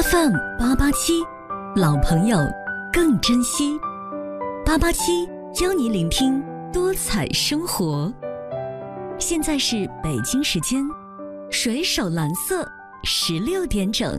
FM 887，老朋友更珍惜。887邀你聆听多彩生活。现在是北京时间水手蓝色16点整。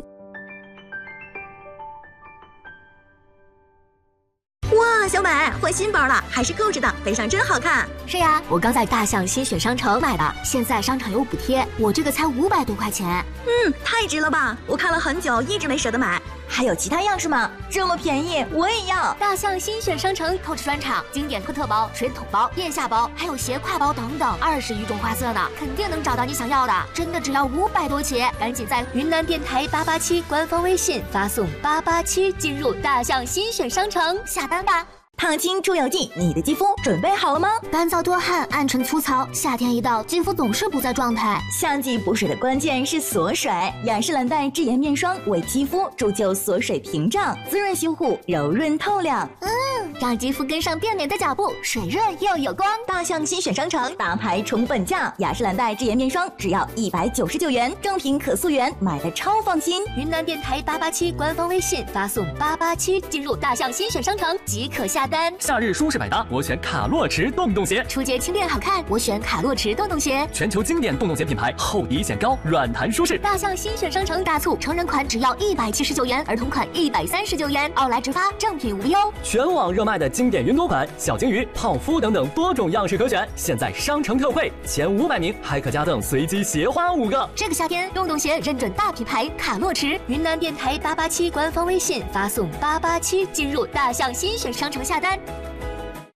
哇，小美换新包了，还是购置的，背上真好看。 是呀，我刚在大象新选商城买的，现在商场有补贴，我这个才500多块钱。 太值了吧！我看了很久，一直没舍得买。还有其他样式吗？这么便宜，我也要！ 大象新选商城购置专场，经典科特包、水桶包、腋下包，还有斜挎包等等，20余种花色呢，肯定能找到你想要的。真的只要500多起，赶紧在云南电台887官方微信发送887进入大象新选商城下单吧。 烫青出油剂，你的肌肤准备好了吗？ 干燥多汗，暗沉粗糙，夏天一到，肌肤总是不在状态。 夏季补水的关键是锁水，雅诗兰黛智妍面霜为肌肤铸就锁水屏障，滋润修护，柔润透亮。 让肌肤跟上变美的脚步，水润又有光。 大象新选商城大牌重本价，雅诗兰黛智妍面霜只要199元，正品可溯源，买的超放心。 云南电台887官方微信发送887进入大象新选商城即可下单。 夏日舒适百搭，我选卡洛驰洞洞鞋。 初阶轻便好看，我选卡洛驰洞洞鞋。 全球经典洞洞鞋品牌，厚底显高，软弹舒适。 大象新选商城大促，成人款只要179元，儿童款139元，奥莱直发，正品无忧。 全网热卖的经典云朵款、小金鱼、泡芙等等多种样式可选，现在商城特惠，前500名还可加赠随机鞋花5个。 这个夏天，洞洞鞋认准大品牌卡洛驰。云南电台887官方微信发送887进入大象新选商城下单。